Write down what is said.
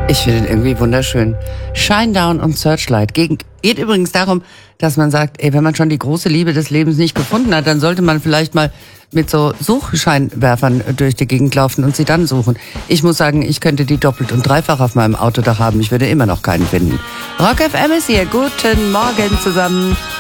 Ich finde ihn irgendwie wunderschön. Shinedown und Searchlight. Geht übrigens darum, dass man sagt, wenn man schon die große Liebe des Lebens nicht gefunden hat, dann sollte man vielleicht mal mit so Suchscheinwerfern durch die Gegend laufen und sie dann suchen. Ich muss sagen, ich könnte die doppelt und dreifach auf meinem Autodach haben. Ich würde immer noch keinen finden. Rock FM ist hier. Guten Morgen zusammen.